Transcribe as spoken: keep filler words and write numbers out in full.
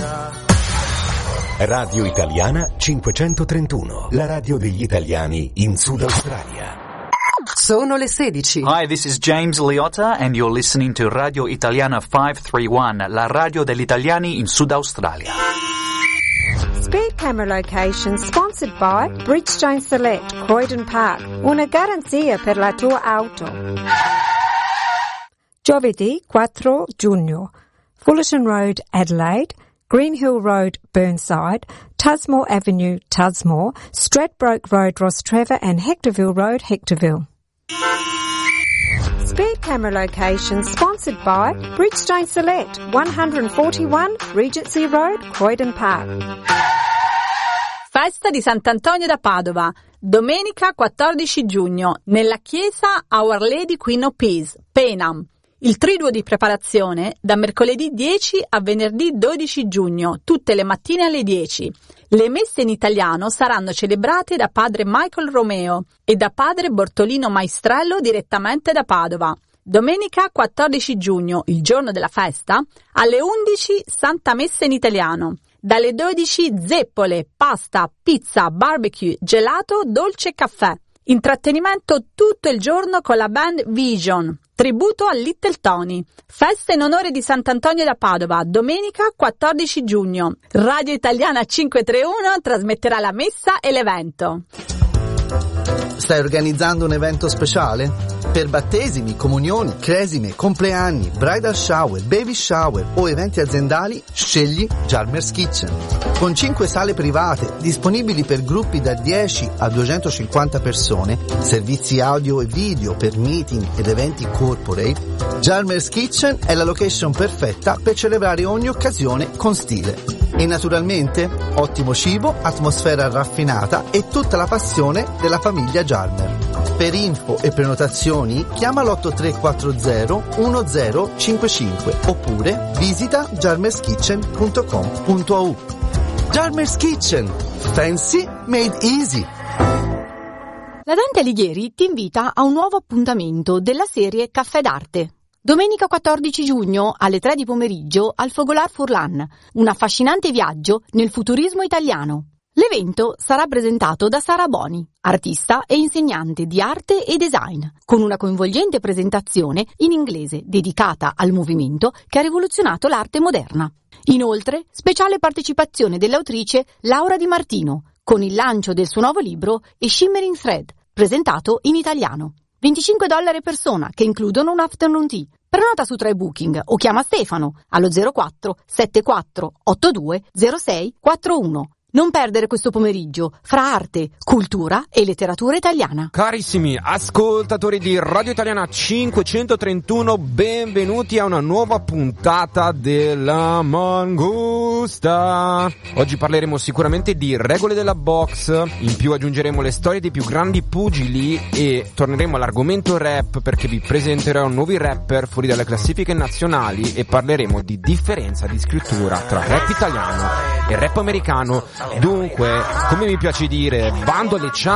Radio Italiana cinquecentotrentuno, la radio degli italiani in Sud Australia. Sono le sedici. Hi, this is James Liotta and you're listening to Radio Italiana cinquecentotrentuno, la radio degli italiani in Sud Australia. Speed Camera Location sponsored by Bridgestone Select, Croydon Park. Una garanzia per la tua auto. Giovedì quattro giugno. Fullerton Road, Adelaide. Green Hill Road, Burnside, Tusmore Avenue, Tusmore, Stradbroke Road, Rostrevor and Hectorville Road, Hectorville. Speed Camera Location sponsored by Bridgestone Select, one forty-one Regency Road, Croydon Park. Festa di Sant'Antonio da Padova, domenica quattordici giugno, nella chiesa Our Lady Queen of Peace, Penam. Il triduo di preparazione da mercoledì dieci a venerdì dodici giugno, tutte le mattine alle dieci. Le messe in italiano saranno celebrate da padre Michael Romeo e da padre Bortolino Maestrello direttamente da Padova. Domenica quattordici giugno, il giorno della festa, alle undici Santa Messa in italiano. Dalle dodici zeppole, pasta, pizza, barbecue, gelato, dolce e caffè. Intrattenimento tutto il giorno con la band Vision. Tributo a Little Tony. Festa in onore di Sant'Antonio da Padova, domenica quattordici giugno. Radio Italiana cinquecentotrentuno trasmetterà la messa e l'evento. Stai organizzando un evento speciale? Per battesimi, comunioni, cresime, compleanni, bridal shower, baby shower o eventi aziendali, scegli Jarmer's Kitchen. Con cinque sale private disponibili per gruppi da dieci a duecentocinquanta persone, servizi audio e video per meeting ed eventi corporate, Jarmer's Kitchen è la location perfetta per celebrare ogni occasione con stile. E naturalmente ottimo cibo, atmosfera raffinata e tutta la passione della famiglia Jarmer. Per info e prenotazioni chiama l'otto tre quattro zero uno zero cinque cinque oppure visita jarmers kitchen punto com punto a u. Jarmer's Kitchen, fancy made easy. La Dante Alighieri ti invita a un nuovo appuntamento della serie Caffè d'Arte. Domenica quattordici giugno alle tre di pomeriggio al Fogolar Furlan, un affascinante viaggio nel futurismo italiano. L'evento sarà presentato da Sara Boni, artista e insegnante di arte e design, con una coinvolgente presentazione in inglese dedicata al movimento che ha rivoluzionato l'arte moderna. Inoltre, speciale partecipazione dell'autrice Laura Di Martino, con il lancio del suo nuovo libro A Shimmering Thread, presentato in italiano. venticinque dollari a persona, che includono un afternoon tea. Prenota su Try Booking o chiama Stefano allo zero quattro sette quattro otto due zero sei quattro uno. Non perdere questo pomeriggio fra arte, cultura e letteratura italiana. Carissimi ascoltatori di Radio Italiana cinquecentotrentuno, benvenuti a una nuova puntata della Mangusta. Oggi parleremo sicuramente di regole della box, in più aggiungeremo le storie dei più grandi pugili e torneremo all'argomento rap, perché vi presenterò nuovi rapper fuori dalle classifiche nazionali e parleremo di differenza di scrittura tra rap italiano e rap americano. Dunque, come mi piace dire, bando alle ciance